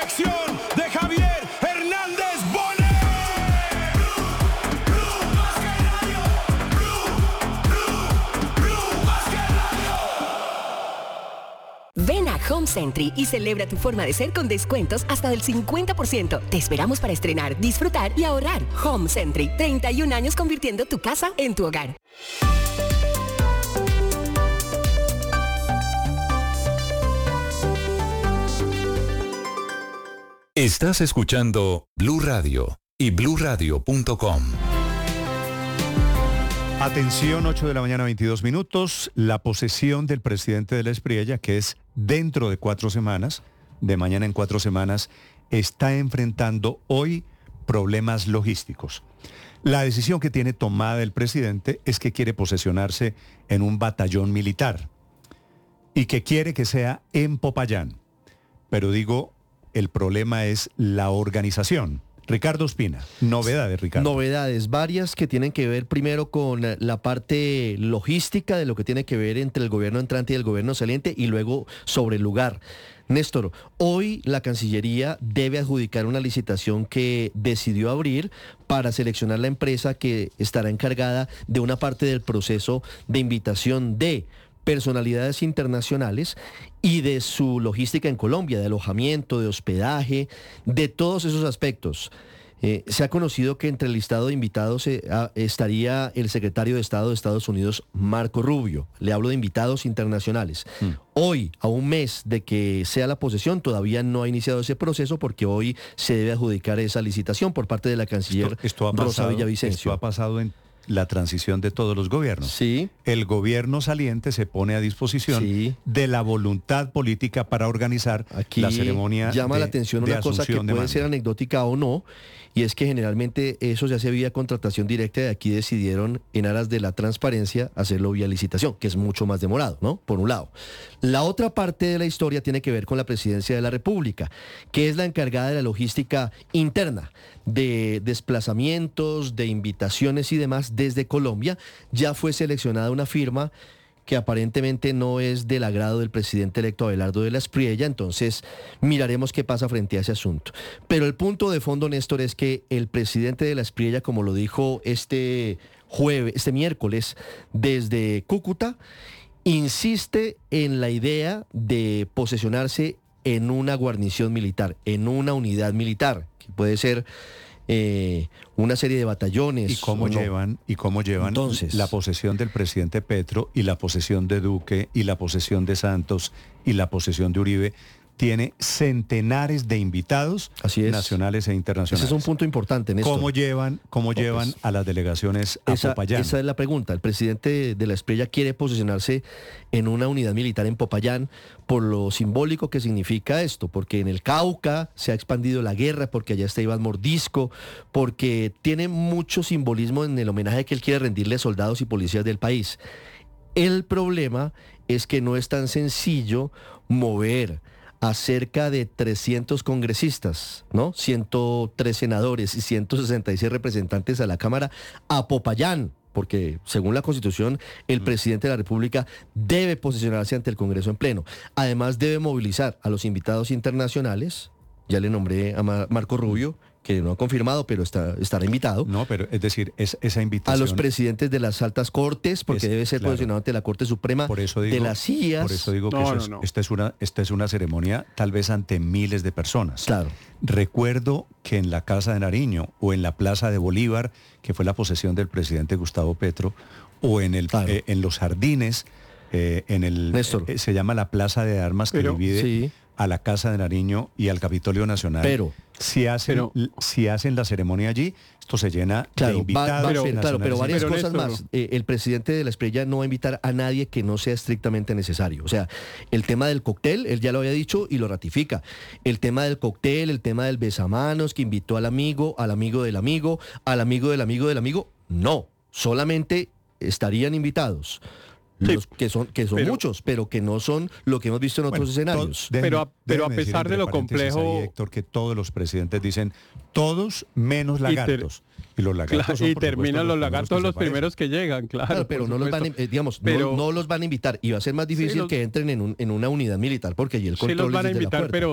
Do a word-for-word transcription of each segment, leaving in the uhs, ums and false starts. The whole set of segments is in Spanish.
dirección de Javier Hernández Bonet. Ven a Home Century y celebra tu forma de ser con descuentos hasta del cincuenta por ciento. Te esperamos para estrenar, disfrutar y ahorrar. Home Century, treinta y un años convirtiendo tu casa en tu hogar. Estás escuchando Blue Radio y blue radio punto com. Atención, ocho de la mañana, veintidós minutos. La posesión del presidente de la Espriella, que es dentro de cuatro semanas, de mañana en cuatro semanas, está enfrentando hoy problemas logísticos. La decisión que tiene tomada el presidente es que quiere posesionarse en un batallón militar y que quiere que sea en Popayán. Pero digo, el problema es la organización. Ricardo Ospina, novedades, Ricardo. Novedades, varias que tienen que ver primero con la parte logística de lo que tiene que ver entre el gobierno entrante y el gobierno saliente y luego sobre el lugar. Néstor, hoy la Cancillería debe adjudicar una licitación que decidió abrir para seleccionar la empresa que estará encargada de una parte del proceso de invitación de personalidades internacionales y de su logística en Colombia, de alojamiento, de hospedaje, de todos esos aspectos. Eh, se ha conocido que entre el listado de invitados eh, a, estaría el secretario de Estado de Estados Unidos, Marco Rubio. Le hablo de invitados internacionales. Mm. Hoy, a un mes de que sea la posesión, todavía no ha iniciado ese proceso porque hoy se debe adjudicar esa licitación por parte de la canciller esto, esto ha pasado, Rosa Villavicencio. Esto ha pasado en la transición de todos los gobiernos. Sí. El gobierno saliente se pone a disposición sí. de la voluntad política para organizar Aquí la ceremonia. Llama de, la atención una cosa que puede ser anecdótica o no, y es que generalmente eso se hace vía contratación directa, y aquí decidieron, en aras de la transparencia, hacerlo vía licitación, que es mucho más demorado, ¿no? Por un lado. La otra parte de la historia tiene que ver con la Presidencia de la República, que es la encargada de la logística interna, de desplazamientos, de invitaciones y demás desde Colombia. Ya fue seleccionada una firma que aparentemente no es del agrado del presidente electo Abelardo de la Espriella, entonces miraremos qué pasa frente a ese asunto. Pero el punto de fondo, Néstor, es que el presidente de la Espriella, como lo dijo este jueves, este miércoles, desde Cúcuta, insiste en la idea de posesionarse en una guarnición militar, en una unidad militar, que puede ser Eh, una serie de batallones. ¿Y cómo no? llevan, y cómo llevan Entonces, la posesión del presidente Petro y la posesión de Duque y la posesión de Santos y la posesión de Uribe? Tiene centenares de invitados nacionales e internacionales. Ese es un punto importante, Néstor. ¿Cómo llevan, cómo llevan a las delegaciones a esa, Popayán? Esa es la pregunta. El presidente de la Espriella quiere posicionarse en una unidad militar en Popayán por lo simbólico que significa esto, porque en el Cauca se ha expandido la guerra, porque allá está Iván Mordisco, porque tiene mucho simbolismo en el homenaje que él quiere rendirle a soldados y policías del país. El problema es que no es tan sencillo mover a cerca de trescientos congresistas, ¿no? ciento tres senadores y ciento sesenta y seis representantes a la Cámara a Popayán, porque según la Constitución, el presidente de la República debe posicionarse ante el Congreso en pleno. Además, debe movilizar a los invitados internacionales. Ya le nombré a Mar- Marco Rubio, que no ha confirmado, pero está, estará invitado. No, pero es decir, es, esa invitación... A los presidentes de las altas cortes, porque es, debe ser claro, posicionado ante la Corte Suprema, por eso digo, de las C I As. Por eso digo que no, eso no, es, no. esta, es una, esta es una ceremonia tal vez ante miles de personas. Claro. Recuerdo que en la Casa de Nariño o en la Plaza de Bolívar, que fue la posesión del presidente Gustavo Petro, o en, el, claro. eh, en los jardines, eh, en el eh, se llama la Plaza de Armas, que pero, divide sí. a la Casa de Nariño y al Capitolio Nacional. Pero si hacen, pero, si hacen la ceremonia allí, esto se llena claro, de invitados. Va, va a ser, claro, pero varias pero cosas Néstor, más. Eh, el presidente de la Espriella no va a invitar a nadie que no sea estrictamente necesario. O sea, el tema del cóctel, él ya lo había dicho y lo ratifica. El tema del cóctel, el tema del besamanos, que invitó al amigo, al amigo del amigo, al amigo del amigo del amigo, no. Solamente estarían invitados. Sí, los que son que son pero, muchos, pero que no son lo que hemos visto en otros bueno, escenarios. Déjeme, pero a, pero a pesar de lo complejo, ahí, Héctor, que todos los presidentes dicen todos menos lagartos. Y, ter, y los lagartos claro, son, y terminan los, los lagartos los primeros que llegan, claro. claro pero no los van, eh, digamos, pero, no, no los van a invitar y va a ser más difícil sí, los, que entren en, un, en una unidad militar porque allí el control sí los van es a invitar, pero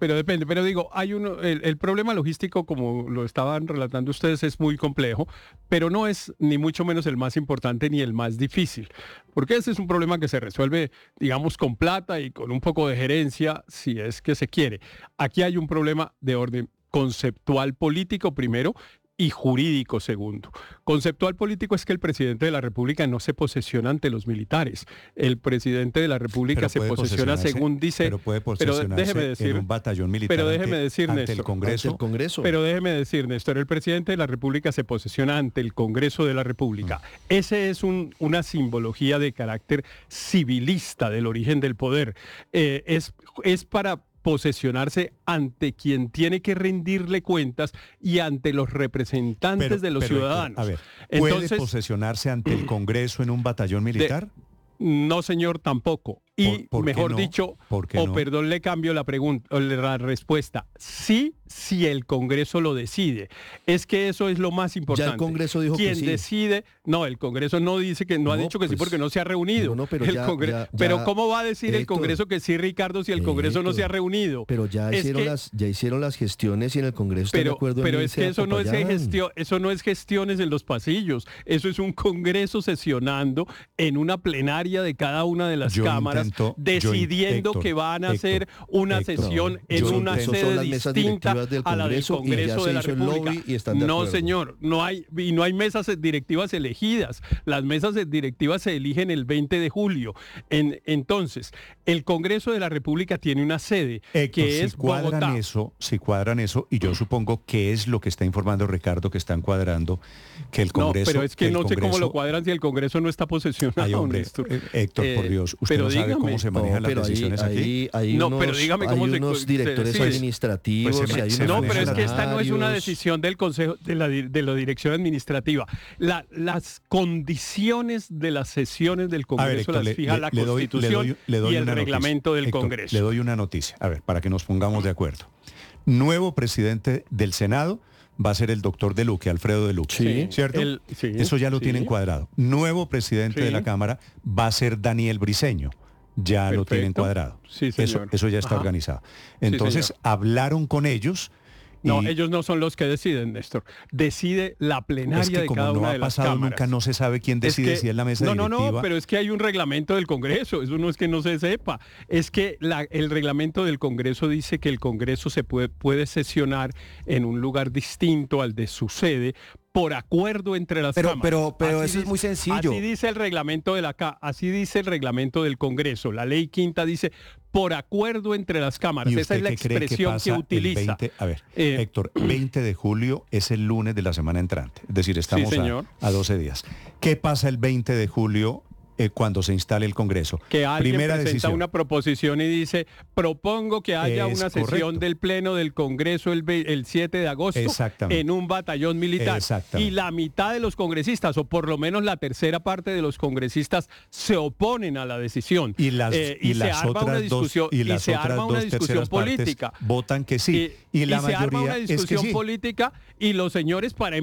pero depende. Pero digo, hay uno, el, el problema logístico, como lo estaban relatando ustedes, es muy complejo, pero no es ni mucho menos el más importante ni el más difícil. Porque ese es un problema que se resuelve, digamos, con plata y con un poco de gerencia, si es que se quiere. Aquí hay un problema de orden conceptual político primero y jurídico segundo. Conceptual político es que el presidente de la República no se posesiona ante los militares. El presidente de la República se posesiona según dice... Pero puede posesionarse pero déjeme decir, en un batallón militar pero déjeme ante, decir, ante Néstor, el Congreso. Ante el Congreso. Pero déjeme decir, Néstor, el presidente de la República se posesiona ante el Congreso de la República. Mm. Ese es un, una simbología de carácter civilista del origen del poder. Eh, es, es para posesionarse ante quien tiene que rendirle cuentas y ante los representantes pero, de los pero, ciudadanos. A ver, ¿puede Entonces, posesionarse ante el Congreso en un batallón militar? De, no, señor, tampoco. Y ¿Por, por mejor no? dicho, o no? perdón, le cambio la pregunta, la respuesta. Sí, si el Congreso lo decide. Es que eso es lo más importante. Ya el Congreso dijo Quien que sí. decide, no, el Congreso no dice que no, no ha dicho que pues, sí porque no se ha reunido. No, no, pero, el ya, Congre ya, ya, pero ¿cómo va a decir Héctor, el Congreso que sí, Ricardo, si el Congreso Héctor, no se ha reunido? Pero ya es hicieron que, las ya hicieron las gestiones y en el Congreso están pero, de acuerdo pero en es que eso no es gestión, eso no es gestiones en los pasillos. Eso es un Congreso sesionando en una plenaria de cada una de las yo cámaras, intento, decidiendo Héctor, que van a Héctor, hacer una Héctor, sesión en una sede distinta a la del Congreso de la República. Y están de no, acuerdo. señor, no hay y no hay mesas directivas elegidas. Las mesas directivas se eligen el veinte de julio. En, entonces, el Congreso de la República tiene una sede Héctor, que si es cuadran Bogotá. eso, si cuadran eso, y yo supongo que es lo que está informando Ricardo, que están cuadrando, que el Congreso... No, pero es que, que no Congreso, sé cómo lo cuadran si el Congreso no está posesionado. Ay, hombre, Héctor, por Dios, usted pero no sabe dígame, cómo se manejan no, las decisiones ahí, aquí. Ahí, hay no, unos, pero dígame cómo hay se, unos se, directores se, administrativos. Pues se, y hay se unos no, pero es que esta no es una funcionarios. decisión del Consejo de la, de la Dirección Administrativa. La, las condiciones de las sesiones del Congreso ver, Héctor, las fija le, la le doy, Constitución le doy, le doy y el reglamento noticia. del Héctor, Congreso. Le doy una noticia, a ver, para que nos pongamos de acuerdo. Nuevo presidente del Senado va a ser el doctor De Luque, Alfredo De Luque, sí, ¿cierto? El, sí, Eso ya lo sí. tienen cuadrado. Nuevo presidente Sí. de la Cámara va a ser Daniel Briceño. Ya Perfecto. lo tienen cuadrado. Sí, eso, señor. eso ya está Ajá. organizado. Entonces, señor. hablaron con ellos. No, y, ellos no son los que deciden, Néstor. Decide la plenaria es que de como cada no una ha de las pasado cámaras. nunca, no se sabe quién decide, Es que, si es la mesa no, directiva. No, no, pero es que hay un reglamento del Congreso, eso no es que no se sepa, es que la, el reglamento del Congreso dice que el Congreso se puede, puede sesionar en un lugar distinto al de su sede por acuerdo entre las pero, cámaras. Pero, pero Así eso dice, es muy sencillo. Así dice el reglamento de la ca- así dice el reglamento del Congreso. La ley quinta dice por acuerdo entre las cámaras. ¿Y Esa es la usted qué cree que expresión que, pasa el utiliza. veinte? A ver, Eh, Héctor, veinte de julio es el lunes de la semana entrante. Es decir, estamos Sí, señor. a, a doce días. ¿Qué pasa el veinte de julio eh, cuando se instale el Congreso? Que alguien Primera presenta decisión. una proposición y dice, propongo que haya Es una sesión correcto. del Pleno del Congreso el, ve- el siete de agosto Exactamente. en un batallón militar. Exactamente. Y la mitad de los congresistas, o por lo menos la tercera parte de los congresistas, se oponen a la decisión. Y las, Eh, y y se las arma una otras dos, discusión, y las se otras arma una dos discusión terceras partes política. votan que sí. Y, Y, la y se arma mayoría una es que discusión sí. política y los señores para